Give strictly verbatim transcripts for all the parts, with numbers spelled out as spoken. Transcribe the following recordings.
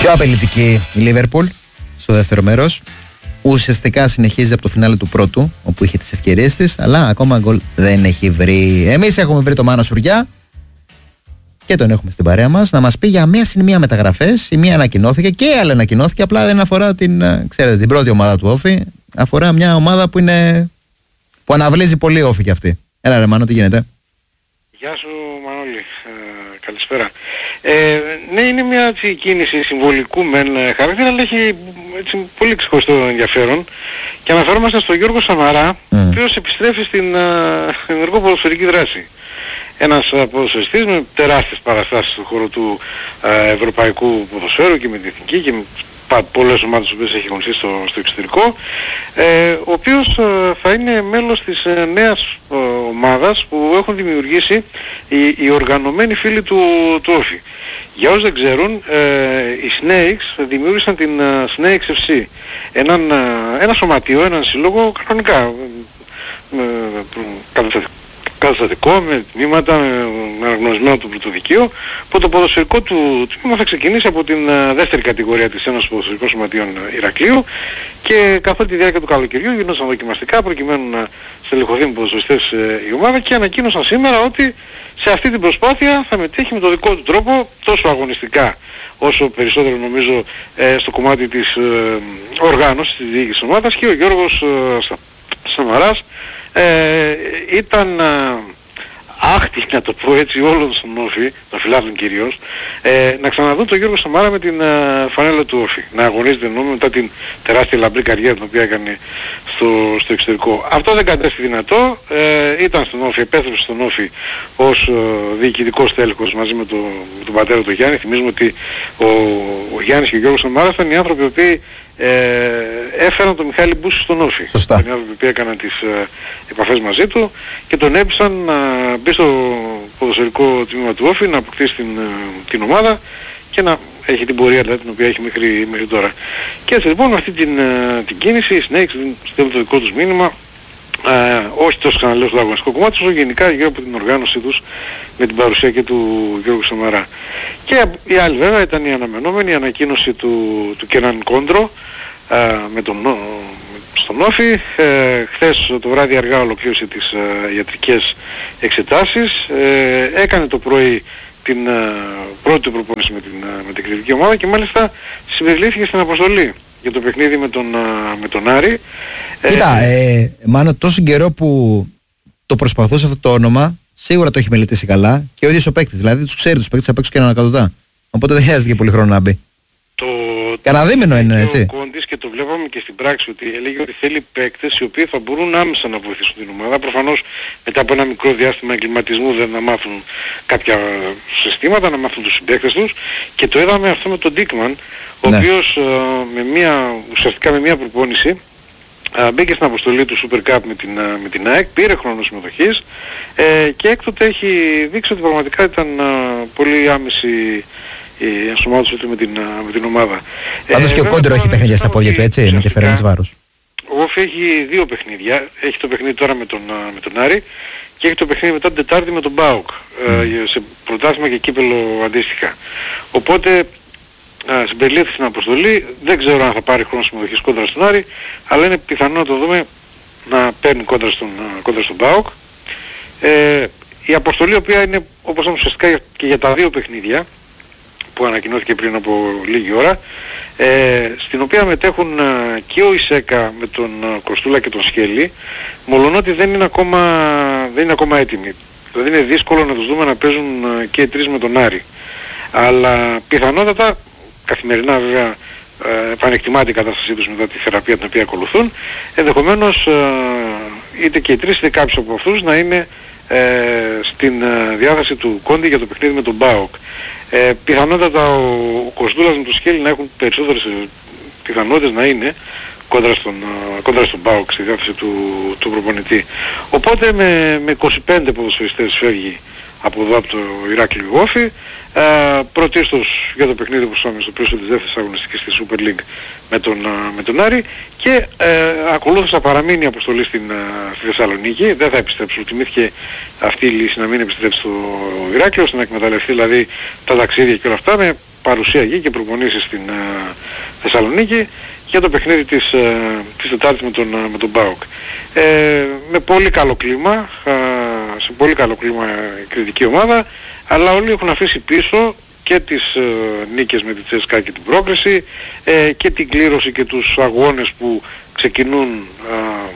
Πιο απειλητική η Λίβερπουλ στο δεύτερο μέρος. Ουσιαστικά συνεχίζει από το φινάλε του πρώτου, όπου είχε τις ευκαιρίες της, αλλά ακόμα γκολ δεν έχει βρει. Εμείς έχουμε βρει το Μάνο Σουριά και τον έχουμε στην παρέα μας να μας πει για μία συν μία μεταγραφές. Η μία ανακοινώθηκε και η άλλη ανακοινώθηκε, απλά δεν αφορά την, ξέρετε, την πρώτη ομάδα του Όφη. Αφορά μια ομάδα που, είναι, που αναβλύζει πολύ Όφη κι αυτή. Έλα ρε Μάνο, τι γίνεται? Γεια σου Μανώλη, ε, καλησπέρα. Ε, ναι, είναι μια έτσι, κίνηση συμβολικού μεν χαρακτήρα, αλλά έχει έτσι, πολύ ξεχωριστό ενδιαφέρον. Και αναφερόμαστε στον Γιώργο Σαμαρά, mm. ο οποίος επιστρέφει στην uh, ενεργό ποδοσφαιρική δράση. Ένας uh, ποδοσφαιριστής με τεράστιες παραστάσεις στον χώρο του uh, ευρωπαϊκού ποδοσφαίρου και με την εθνική και με πολλές ομάδες που έχει αγωνιστεί στο, στο εξωτερικό, ε, ο οποίος ε, θα είναι μέλος της ε, νέας ε, ομάδας που έχουν δημιουργήσει οι, οι οργανωμένοι φίλοι του, του Όφη. Για όσους δεν ξέρουν, ε, οι Snakes δημιούργησαν την ε, Snakes εφ σι, έναν, ε, ένα σωματείο, έναν σύλλογο κανονικά, ε, ε, καταστατικό, με τμήματα, με αναγνωρισμένο του πρωτοδικείο, που το ποδοσφαιρικό του τμήμα θα ξεκινήσει από την uh, δεύτερη κατηγορία της Ένωσης Ποδοσφαιρικών Σωματείων Ηρακλείου και καθ' όλη τη διάρκεια του καλοκαιριού γινόταν δοκιμαστικά προκειμένου να στελεχωθεί με ποδοσφαιριστές uh, η ομάδα και ανακοίνωσαν σήμερα ότι σε αυτή την προσπάθεια θα μετέχει με τον δικό του τρόπο, τόσο αγωνιστικά όσο περισσότερο νομίζω ε, στο κομμάτι της ε, οργάνωσης της διοίκησης της ομάδας, και ο Γιώργος ε, Σαμαράς Ε, ήταν α, άχτη, να το πω έτσι, όλων στον Όφη, των φιλάθλων κυρίως, ε, να ξαναδούν τον Γιώργο Σαμαρά με την α, φανέλα του Όφη. Να αγωνίζεται εννοούμε μετά την τεράστια λαμπρή καριέρα την οποία έκανε στο, στο εξωτερικό. Αυτό δεν κατέστη δυνατό, ε, ήταν στον Όφη, επέστρεψε στον Όφη ως α, διοικητικός τέλεχος μαζί με, το, με τον πατέρα του Γιάννη. Θυμίζουμε ότι ο, ο Γιάννης και ο Γιώργος Σαμαράς ήταν οι άνθρωποι οι οποίοι Ε, έφεραν τον Μιχάλη Μπούση στον Όφη. Σωστά. Ήταν οι άνθρωποι που έκαναν τις ε, επαφές μαζί του και τον έπεισαν να μπει στο ποδοσφαιρικό τμήμα του Όφη, να αποκτήσει την, ε, την ομάδα και να έχει την πορεία δηλαδή, την οποία έχει μέχρι, μέχρι τώρα. Και έτσι λοιπόν με αυτή την, ε, την κίνηση οι Snakes στέλνουν το δικό τους μήνυμα, ε, όχι τόσο ξαναλέω στο αγωνιστικό κομμάτι, όσο γενικά γύρω από την οργάνωσή τους με την παρουσία και του Γιώργου Σαμαρά. Και η άλλη βέβαια ήταν η αναμενόμενη ανακοίνωση του, του Κέναν Κόντρο ε, με τον, στον Όφη. Ε, χθες το βράδυ αργά ολοκλήρωσε τις ε, ιατρικές εξετάσεις, ε, έκανε το πρωί την ε, πρώτη προπόνηση με την, ε, με την κριτική ομάδα και μάλιστα συμπεριλήφθηκε στην αποστολή για το παιχνίδι με τον, ε, με τον Άρη. Κοίτα, ε, ε, Μάνο, τόσο καιρό που το προσπαθούσε αυτό το όνομα, σίγουρα το έχει μελετήσει καλά και ο ίδιος ο παίκτης, δηλαδή τους ξέρει τους παίκτες απ' έξω και ανακατοτά. Οπότε δεν χρειάζεται και πολύ χρόνο να μπει. Το... Καναδίμενο είναι, έτσι. Ο Κόντης, και το βλέπαμε και στην πράξη, ότι έλεγε ότι θέλει παίκτες οι οποίοι θα μπορούν άμεσα να βοηθήσουν την ομάδα. Προφανώς μετά από ένα μικρό διάστημα εγκληματισμού δεν να μάθουν κάποια συστήματα, να μάθουν τους συμπαίκτες τους, και το είδαμε αυτό με τον Ντίκμαν, ο ναι. οποίος με μια, ουσιαστικά με μια προπόνηση Uh, μπήκε στην αποστολή του Super Cup με την, uh, με την ΑΕΚ, πήρε χρόνο συμμετοχής ε, και έκτοτε έχει δείξει ότι πραγματικά ήταν uh, πολύ άμεση η ενσωμάτωσή του με την, uh, με την ομάδα. Πάντως ε, και ο Κόντρο έχει παιχνίδια στα πόδια του, έτσι, με τη Φερεντσβάρος. Ο Όφη έχει δύο παιχνίδια. Έχει το παιχνίδι τώρα με τον, uh, με τον Άρη και έχει το παιχνίδι μετά την Τετάρτη με τον ΠΑΟΚ, mm. uh, σε πρωτάθλημα και κύπελλο αντίστοιχα. Οπότε συμπεριλήφθη στην αποστολή, δεν ξέρω αν θα πάρει χρόνο συμμετοχής κόντρα στον Άρη, αλλά είναι πιθανό να το δούμε να παίρνει κόντρα στον, κόντρα στον ΠΑΟΚ. Ε, η αποστολή, η οποία είναι όπως είπαμε ουσιαστικά και για τα δύο παιχνίδια που ανακοινώθηκε πριν από λίγη ώρα, ε, στην οποία μετέχουν ε, και ο Ισέκα με τον ε, Κοστούλα και τον Σχέλη, μολονότι δεν είναι ακόμα, δεν είναι ακόμα έτοιμοι. Δηλαδή είναι δύσκολο να τους δούμε να παίζουν ε, και οι τρεις με τον Άρη. Αλλά πιθανότατα καθημερινά βέβαια ε, επανεκτιμάται η κατάστασή τους μετά τη θεραπεία την οποία ακολουθούν. Ενδεχομένως ε, είτε και οι τρεις είτε κάποιους από αυτούς να είναι ε, στην ε, διάθεση του Κόντι για το παιχνίδι με τον ΠΑΟΚ. Ε, πιθανότατα ο, ο Κοστούλας με τον Σχέλη να έχουν περισσότερες πιθανότητες να είναι κόντρα στον, κόντρα στον ΠΑΟΚ στη διάθεση του, του προπονητή. Οπότε με, με είκοσι πέντε ποδοσφαιριστές φεύγει από εδώ από το Ηράκλειο Όφη. Uh, πρωτίστως για το παιχνίδι που στάμε στο πλαίσιο της δεύτερης αγωνιστικής της Super League με τον, uh, με τον Άρη, και uh, ακολούθως θα παραμείνει η αποστολή στην, uh, στη Θεσσαλονίκη. Δεν θα επιστρέψει, προτιμήθηκε αυτή η λύση να μην επιστρέψει στο Ηράκλειο, ώστε να εκμεταλλευτεί δηλαδή τα ταξίδια και όλα αυτά, με παρουσία εκεί και προπονήσεις στην uh, Θεσσαλονίκη για το παιχνίδι της, uh, της Τετάρτης με τον, uh, με τον ΠΑΟΚ. Ε, με πολύ καλό κλίμα, uh, σε πολύ καλό κλίμα η κριτική ομάδα, αλλά όλοι έχουν αφήσει πίσω και τις uh, νίκες με τη Τσέσκα και την πρόκριση uh, και την κλήρωση και τους αγώνες που ξεκινούν uh,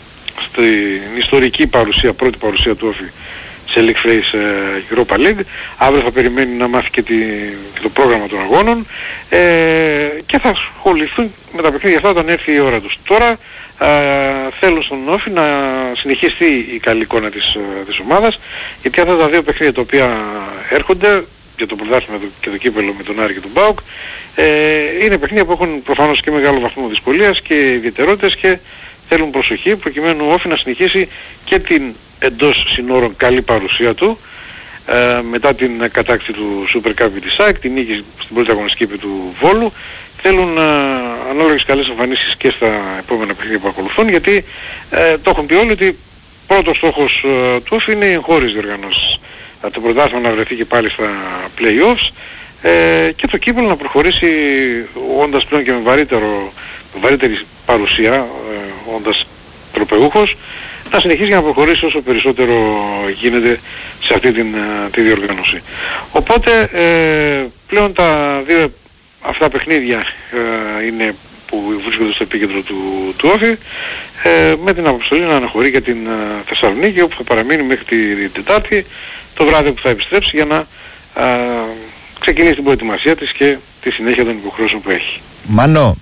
στην ιστορική παρουσία, πρώτη παρουσία του Όφη σε League Phase Europa League. Αύριο θα περιμένει να μάθει και, τη, και το πρόγραμμα των αγώνων ε, και θα ασχοληθούν με τα παιχνίδια αυτά όταν έρθει η ώρα τους. Τώρα ε, θέλουν στον Όφη να συνεχιστεί η καλή εικόνα της, της ομάδας, γιατί αυτά τα δύο παιχνίδια τα οποία έρχονται για το πρωτάθλημα και το κύπελλο με τον Άρη και τον ΠΑΟΚ ε, είναι παιχνίδια που έχουν προφανώς και μεγάλο βαθμό δυσκολίας και ιδιαιτερότητες και θέλουν προσοχή προκειμένου ο Όφη να συνεχίσει και την εντός συνόρων καλή παρουσία του ε, μετά την κατάκτηση του Super Cup της ΑΕΚ, την νίκη στην πρώτη αγωνιστική επί του Βόλου. Θέλουν ε, ανάλογες καλές εμφανίσεις και στα επόμενα παιχνίδια που ακολουθούν, γιατί ε, το έχουν πει όλοι ότι πρώτος στόχος ε, του Όφη είναι οι εγχώριες διοργανώσεις. Ε, το πρωτάθλημα να βρεθεί και πάλι στα play-offs ε, και το κύπελλο να προχωρήσει όντας πλέον και με, βαρύτερο, με βαρύτερη παρουσία, ε, όντας τροπεούχος, να συνεχίσει για να προχωρήσει όσο περισσότερο γίνεται σε αυτή την, τη διοργάνωση. Οπότε ε, πλέον τα δύο αυτά παιχνίδια ε, είναι που βρίσκονται στο επίκεντρο του, του Όφη ε, με την αποστολή να αναχωρεί για την ε, Θεσσαλονίκη, όπου θα παραμείνει μέχρι τη Τετάρτη το βράδυ που θα επιστρέψει για να ε, ξεκινήσει την προετοιμασία της και τη συνέχεια των υποχρεώσεων που έχει. Μάνο,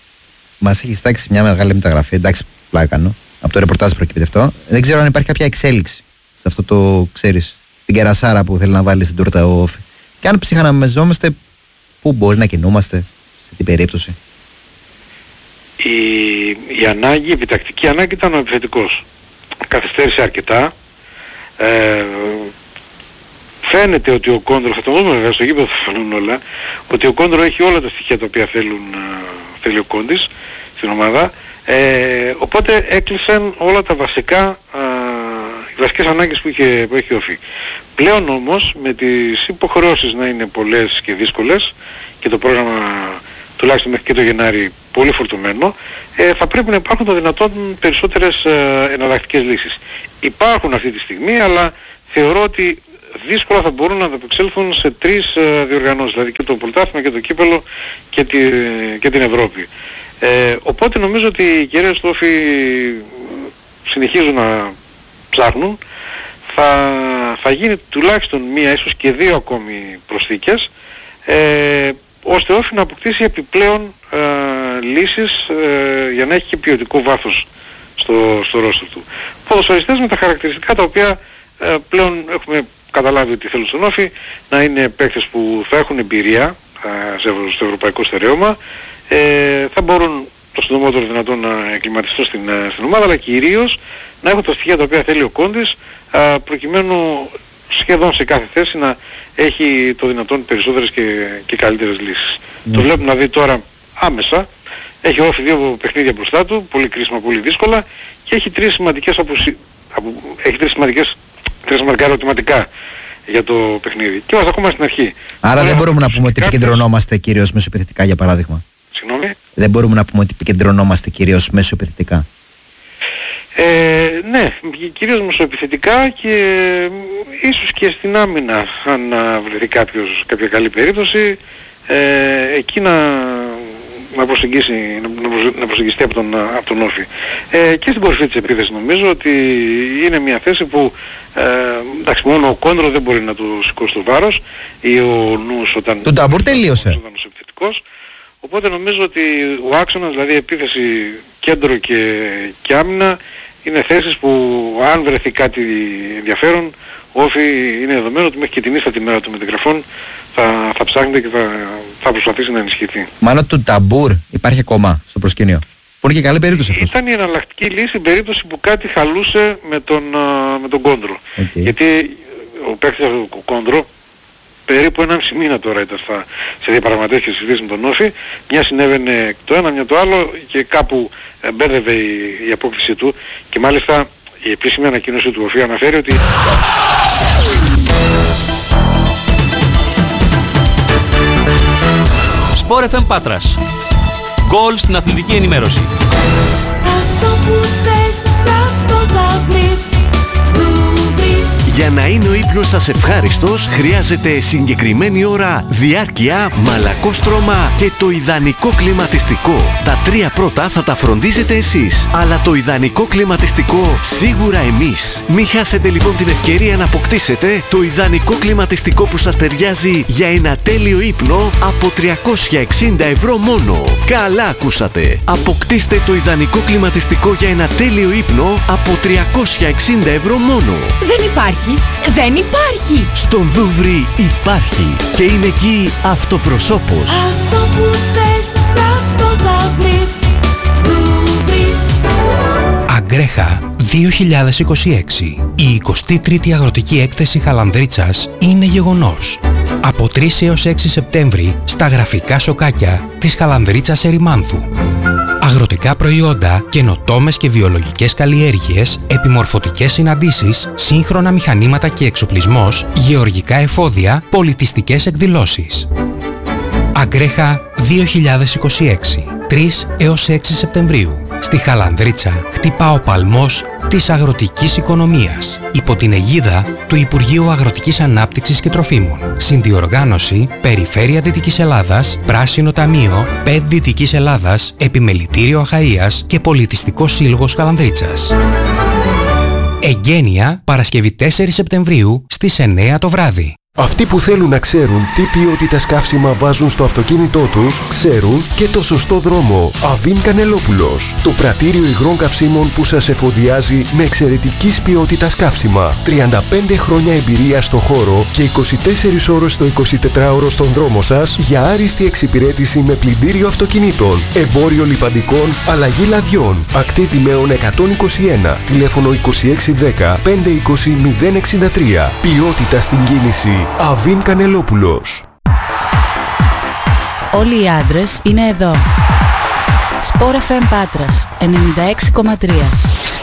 μας έχει στάξει μια μεγάλη μεταγραφή, εντάξει, πλάκα κάνω. Από το ρεπορτάζ προκύπτει αυτό. Δεν ξέρω αν υπάρχει κάποια εξέλιξη σε αυτό το, ξέρεις, την κερασάρα που θέλει να βάλει στην τούρτα ο Όφη. Και αν ψυχαναμεζόμαστε, πού μπορεί να κινούμαστε σε την περίπτωση. Η, η ανάγκη, η επιτακτική ανάγκη ήταν ο επιθετικός. Καθυστέρησε αρκετά. Ε, φαίνεται ότι ο Κόντρο, θα το δούμε βέβαια στο γήπεδο, θα φανούν όλα, ότι ο Κόντρο έχει όλα τα στοιχεία τα οποία θέλουν, θέλει ο Κόντις στην ομάδα. Ε, οπότε έκλεισαν όλα τα βασικά, α, οι βασικές ανάγκες που είχε, που έχει ο Όφη. Πλέον όμως με τις υποχρεώσεις να είναι πολλές και δύσκολες και το πρόγραμμα τουλάχιστον μέχρι και το Γενάρη πολύ φορτωμένο, ε, θα πρέπει να υπάρχουν το δυνατόν περισσότερες ε, εναλλακτικές λύσεις. Υπάρχουν αυτή τη στιγμή, αλλά θεωρώ ότι δύσκολα θα μπορούν να ανταπεξέλθουν σε τρεις ε, διοργανώσεις, δηλαδή και το πρωτάθλημα και το κύπελλο και, τη, και την Ευρώπη. Ε, οπότε νομίζω ότι οι κυρίες του Όφη συνεχίζουν να ψάχνουν. Θα, θα γίνει τουλάχιστον μία, ίσως και δύο ακόμη προσθήκες, ε, ώστε ο Όφη να αποκτήσει επιπλέον ε, λύσεις ε, για να έχει και ποιοτικό βάθος στο, στο ρόστερ του. Ποδοσφαιριστές με τα χαρακτηριστικά τα οποία ε, πλέον έχουμε καταλάβει ότι θέλουν στον Όφη, να είναι παίκτες που θα έχουν εμπειρία ε, στο ευρωπαϊκό στερέωμα, Ε, θα μπορούν το συντομότερο δυνατόν να εγκληματιστούν στην, στην ομάδα, αλλά κυρίως να έχουν τα στοιχεία τα οποία θέλει ο Κόντις, α, προκειμένου σχεδόν σε κάθε θέση να έχει το δυνατόν περισσότερες και, και καλύτερες λύσεις. Mm. Το βλέπουμε να δει τώρα άμεσα. Έχει Όφη δύο παιχνίδια μπροστά του, πολύ κρίσιμα, πολύ δύσκολα, και έχει τρεις σημαντικές αποσυ... απο... έχει τρεις σημαντικές, τρεις σημαντικά ερωτηματικά για το παιχνίδι. Και είμαστε ακόμα στην αρχή. Άρα δεν μπορούμε να πούμε ότι επικεντρωνόμαστε κυρίως μεσοεπιθετικά, για παράδειγμα. Συγγνώμη. Δεν μπορούμε να πούμε ότι επικεντρωνόμαστε κυρίως μεσοεπιθετικά. Ε, ναι, κυρίως μεσοεπιθετικά και ίσως και στην άμυνα, αν βρεθεί κάποιος, κάποια καλή περίπτωση, ε, εκεί να, να, προσεγγίσει, να προσεγγιστεί από τον, από τον Όφη. Ε, και στην κορυφή της επίθεσης νομίζω ότι είναι μια θέση που ε, εντάξει, μόνο ο Κόντρο δεν μπορεί να του σηκώσει το βάρος, ή ο Νους όταν... Τον Ταμπούρ τελείωσε. Οπότε νομίζω ότι ο άξονας, δηλαδή επίθεση, κέντρο και, και άμυνα, είναι θέσεις που αν βρεθεί κάτι ενδιαφέρον, ο Όφη είναι δεδομένο ότι μέχρι και την ίστατη μέρα των μεταγραφών θα, θα ψάχνεται και θα, θα προσπαθήσει να ενισχυθεί. Μάλλον του Ταμπούρ υπάρχει ακόμα στο προσκήνιο, που είναι και καλή περίπτωση αυτός. Ήταν η εναλλακτική λύση στην περίπτωση που κάτι χαλούσε με τον, με τον Κόντρο. Okay. Γιατί ο παίκτης ο Κόντρο περίπου ενάμιση μήνα τώρα ήταν στα, σε διαπραγματεύσεις και συζητήσεις με τον Όφη. Μια συνέβαινε το ένα, μια το άλλο, και κάπου ε, μπέρδευε η, η απόκτησή του, και μάλιστα η επίσημη ανακοίνωση του Όφη αναφέρει ότι Sport εφ εμ Πάτρας. Γκολ στην αθλητική ενημέρωση. Αυτό που θες, αυτό θα βρεις. Για να είναι ο ύπνος σας ευχάριστος, χρειάζεται συγκεκριμένη ώρα, διάρκεια, μαλακόστρωμα και το ιδανικό κλιματιστικό. Τα τρία πρώτα θα τα φροντίζετε εσείς, αλλά το ιδανικό κλιματιστικό σίγουρα εμείς. Μην χάσετε λοιπόν την ευκαιρία να αποκτήσετε το ιδανικό κλιματιστικό που σας ταιριάζει για ένα τέλειο ύπνο από τριακόσια εξήντα ευρώ μόνο. Καλά ακούσατε! Αποκτήστε το ιδανικό κλιματιστικό για ένα τέλειο ύπνο από τριακόσια εξήντα ευρώ μόνο. Δεν υπάρχει! Δεν υπάρχει! Στον Δούβρι υπάρχει και είναι εκεί αυτοπροσώπος. Αυτό που θες, αυτό θα βρεις. Δούβρις. Αγκρέχα δύο χιλιάδες είκοσι έξι. Η εικοστή τρίτη Αγροτική Έκθεση Χαλανδρίτσας είναι γεγονός. Από τρεις έως έξι Σεπτέμβρη στα γραφικά σοκάκια της Χαλανδρίτσας Ερημάνθου. Αγροτικά προϊόντα, καινοτόμες και βιολογικές καλλιέργειες, επιμορφωτικές συναντήσεις, σύγχρονα μηχανήματα και εξοπλισμός, γεωργικά εφόδια, πολιτιστικές εκδηλώσεις. Αγκρέχα δύο χιλιάδες είκοσι έξι. τρεις έως έξι Σεπτεμβρίου. Στη Χαλανδρίτσα χτυπά ο παλμός της αγροτικής οικονομίας υπό την αιγίδα του Υπουργείου Αγροτικής Ανάπτυξης και Τροφίμων. Συνδιοργάνωση Περιφέρεια Δυτικής Ελλάδας, Πράσινο Ταμείο, ΠΕΤ Δυτικής Ελλάδας, Επιμελητήριο Αχαΐας και Πολιτιστικός Σύλλογος Χαλανδρίτσας. Εγγένεια Παρασκευή τέσσερις Σεπτεμβρίου στις εννέα το βράδυ. Αυτοί που θέλουν να ξέρουν τι ποιότητα καύσιμα βάζουν στο αυτοκίνητό τους, ξέρουν και το σωστό δρόμο. Αβίν Κανελόπουλος. Το πρατήριο υγρών καυσίμων που σας εφοδιάζει με εξαιρετικής ποιότητας καύσιμα. τριάντα πέντε χρόνια εμπειρία στο χώρο και είκοσι τέσσερις ώρες το εικοσιτετράωρο στον δρόμο σας για άριστη εξυπηρέτηση με πλυντήριο αυτοκινήτων, εμπόριο λιπαντικών, αλλαγή λαδιών. Ακτή Δημαίων εκατόν είκοσι ένα. Τηλέφωνο είκοσι έξι δέκα πεντακόσια είκοσι μηδέν εξήντα τρία. Ποιότητα στην κίνηση. Αβίν Κανελόπουλος. Όλοι οι άντρες είναι εδώ. Sport εφ εμ Πάτρας ενενήντα έξι κόμμα τρία.